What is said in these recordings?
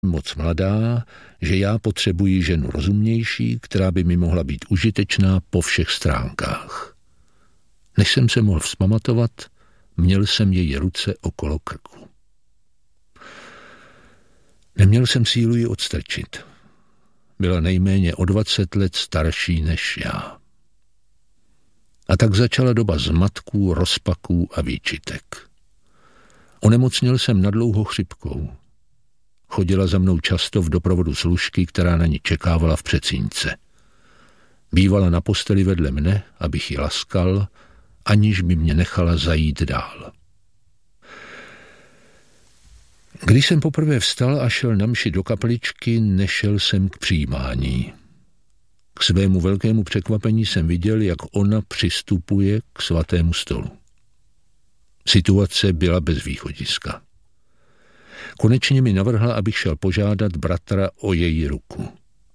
moc mladá, že já potřebuji ženu rozumnější, která by mi mohla být užitečná po všech stránkách. Než jsem se mohl vzpamatovat, měl jsem její ruce okolo krku. Neměl jsem sílu ji odstrčit. Byla nejméně o 20 let starší než já. A tak začala doba zmatků, rozpaků a výčitek. Onemocněl jsem nadlouho chřipkou. Chodila za mnou často v doprovodu služky, která na ní čekávala v předsíňce. Bývala na posteli vedle mne, abych ji laskal, aniž by mě nechala zajít dál. Když jsem poprvé vstal a šel na mši do kapličky, nešel jsem k přijímání. K svému velkému překvapení jsem viděl, jak ona přistupuje k svatému stolu. Situace byla bez východiska. Konečně mi navrhla, abych šel požádat bratra o její ruku.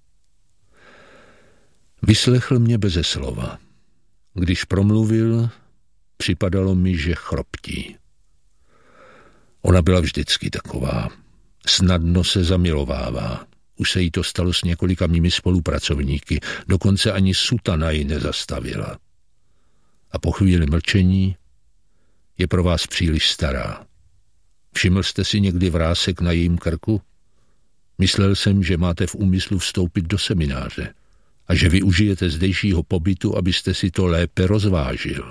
Vyslechl mě beze slova. Když promluvil, připadalo mi, že chroptí. Ona byla vždycky taková. Snadno se zamilovává. Už se jí to stalo s několika mými spolupracovníky. Dokonce ani sutana ji nezastavila. A po chvíli mlčení: je pro vás příliš stará. Všiml jste si někdy vrásek na jejím krku? Myslel jsem, že máte v úmyslu vstoupit do semináře a že využijete zdejšího pobytu, abyste si to lépe rozvážil.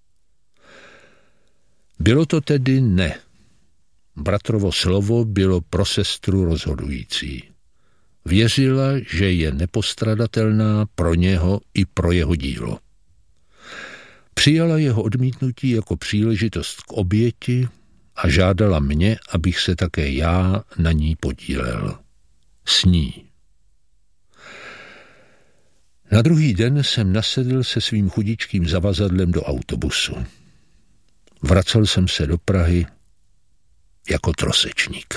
Bylo to tedy ne. Bratrovo slovo bylo pro sestru rozhodující. Věřila, že je nepostradatelná pro něho i pro jeho dílo. Přijala jeho odmítnutí jako příležitost k oběti a žádala mě, abych se také já na ní podílel. S ní. Na druhý den jsem nasedl se svým chudičkým zavazadlem do autobusu. Vracel jsem se do Prahy jako trosečník.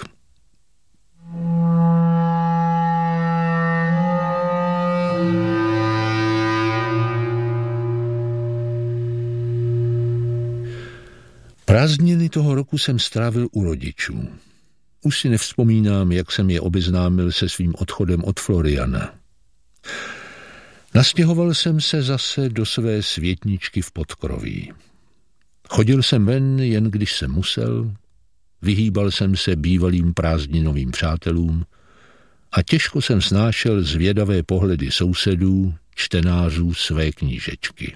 Prázdniny toho roku jsem strávil u rodičů. Už si nevzpomínám, jak jsem je obeznámil se svým odchodem od Floriana. Nastěhoval jsem se zase do své světničky v Podkroví. Chodil jsem ven, jen když jsem musel, vyhýbal jsem se bývalým prázdninovým přátelům a těžko jsem snášel zvědavé pohledy sousedů, čtenářů své knížečky.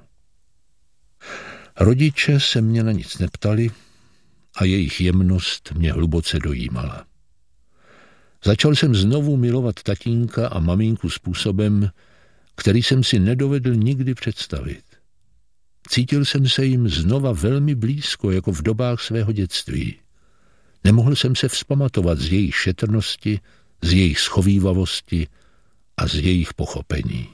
Rodiče se mě na nic neptali a jejich jemnost mě hluboce dojímala. Začal jsem znovu milovat tatínka a maminku způsobem, který jsem si nedovedl nikdy představit. Cítil jsem se jim znova velmi blízko, jako v dobách svého dětství. Nemohl jsem se vzpamatovat z jejich šetrnosti, z jejich schovívavosti a z jejich pochopení.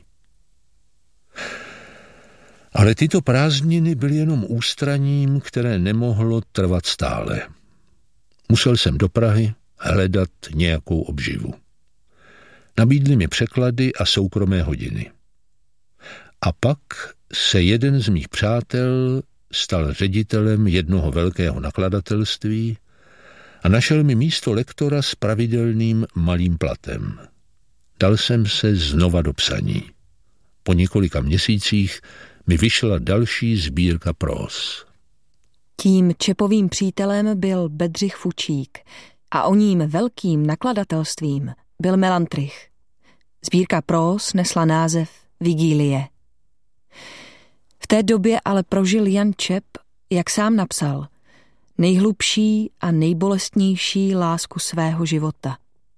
Ale tyto prázdniny byly jenom ústraním, které nemohlo trvat stále. Musel jsem do Prahy hledat nějakou obživu. Nabídli mi překlady a soukromé hodiny. A pak se jeden z mých přátel stal ředitelem jednoho velkého nakladatelství a našel mi místo lektora s pravidelným malým platem. Dal jsem se znova do psaní. Po několika měsících mi vyšla další sbírka próz. Tím Čepovým přítelem byl Bedřich Fučík a oním velkým nakladatelstvím byl Melantrich. Sbírka próz nesla název Vigílie. V té době ale prožil Jan Čep, jak sám napsal, nejhlubší a nejbolestnější lásku svého života.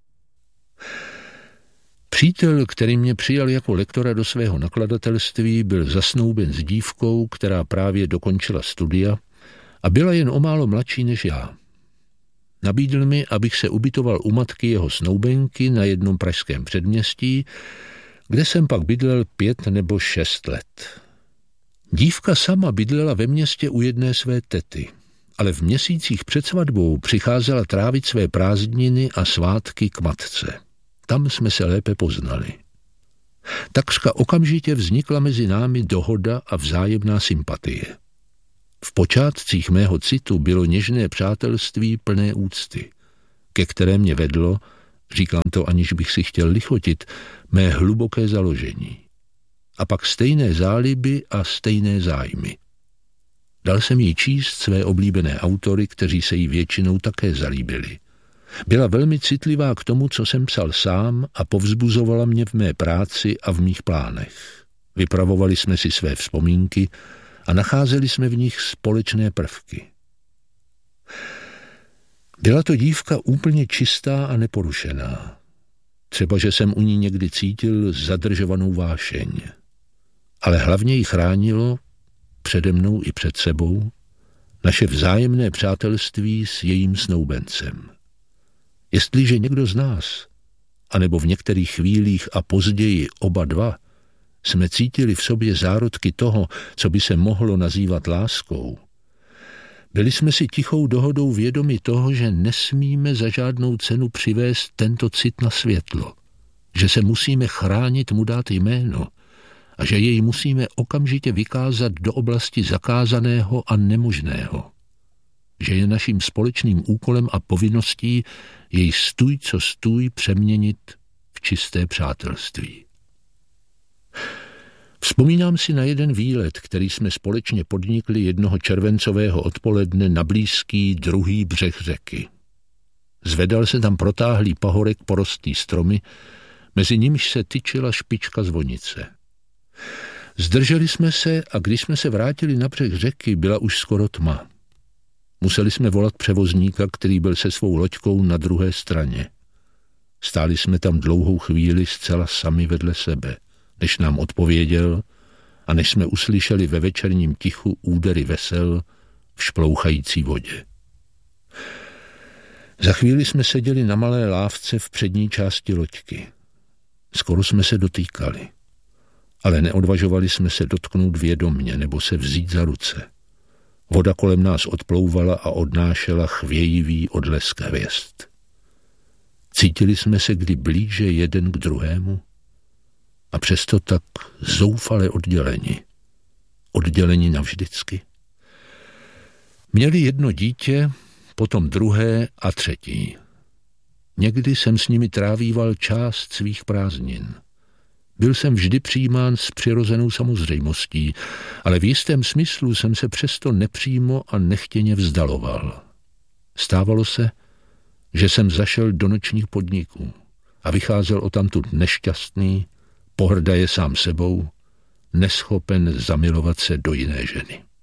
Přítel, který mě přijal jako lektora do svého nakladatelství, byl zasnouben s dívkou, která právě dokončila studia a byla jen o málo mladší než já. Nabídl mi, abych se ubytoval u matky jeho snoubenky na jednom pražském předměstí, kde jsem pak bydlel 5 nebo 6 let. Dívka sama bydlela ve městě u jedné své tety, ale v měsících před svatbou přicházela trávit své prázdniny a svátky k matce. Tam jsme se lépe poznali. Takřka okamžitě vznikla mezi námi dohoda a vzájemná sympatie. V počátcích mého citu bylo něžné přátelství plné úcty, ke které mě vedlo, Říkám to, aniž bych si chtěl lichotit, mé hluboké založení. A pak stejné záliby a stejné zájmy. Dal jsem jí číst své oblíbené autory, kteří se jí většinou také zalíbili. Byla velmi citlivá k tomu, co jsem psal sám a povzbuzovala mě v mé práci a v mých plánech. Vypravovali jsme si své vzpomínky a nacházeli jsme v nich společné prvky. Byla to dívka úplně čistá a neporušená. Třeba, že jsem u ní někdy cítil zadržovanou vášeň. Ale hlavně ji chránilo, přede mnou i před sebou, naše vzájemné přátelství s jejím snoubencem. Jestliže někdo z nás, anebo v některých chvílích a později oba dva, jsme cítili v sobě zárodky toho, co by se mohlo nazývat láskou, byli jsme si tichou dohodou vědomi toho, že nesmíme za žádnou cenu přivést tento cit na světlo, že se musíme chránit, mu dát jméno a že jej musíme okamžitě vykázat do oblasti zakázaného a nemožného, že je naším společným úkolem a povinností jej stůj co stůj přeměnit v čisté přátelství. Vzpomínám si na jeden výlet, který jsme společně podnikli jednoho červencového odpoledne na blízký druhý břeh řeky. Zvedal se tam protáhlý pahorek porostlý stromy, mezi nimiž se tyčila špička zvonice. Zdrželi jsme se a když jsme se vrátili na břeh řeky, byla už skoro tma. Museli jsme volat převozníka, který byl se svou loďkou na druhé straně. Stáli jsme tam dlouhou chvíli zcela sami vedle sebe, než nám odpověděl a než jsme uslyšeli ve večerním tichu údery vesel v šplouchající vodě. Za chvíli jsme seděli na malé lávce v přední části loďky. Skoro jsme se dotýkali, ale neodvažovali jsme se dotknout vědomně nebo se vzít za ruce. Voda kolem nás odplouvala a odnášela chvějivý odlesk hvězd. Cítili jsme se kdy blíže jeden k druhému a přesto tak zoufale odděleni navždycky. Měli jedno dítě, potom druhé a třetí. Někdy jsem s nimi trávíval část svých prázdnin. Byl jsem vždy přijímán s přirozenou samozřejmostí, ale v jistém smyslu jsem se přesto nepřímo a nechtěně vzdaloval. Stávalo se, že jsem zašel do nočních podniků a vycházel odtamtud nešťastný, pohrdaje sám sebou, neschopen zamilovat se do jiné ženy.